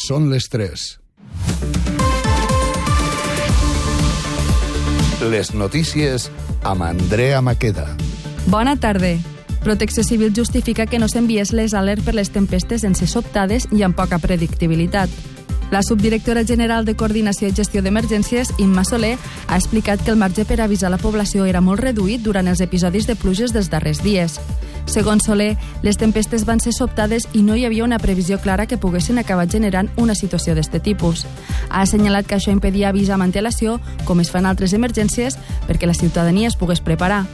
Són les 3. Les notícies amb Andrea Maqueda. Bona tarda. Protecció Civil justifica que no s'enviés les alertes per les tempestes sense sobtades i amb poca predictibilitat. La subdirectora general de Coordinació i Gestió d'Emergències, Imma Soler, ha explicat que el marge per avisar la població era molt reduït durant els episodis de pluges dels darrers dies. Segons Soler, les tempestes van ser sobtades i no hi havia una previsió clara que poguessin acabar generant una situació d'aquest tipus. Ha assenyalat que això impedia avisar amb antelació, com es fa en altres emergències, perquè la ciutadania es pogués preparar.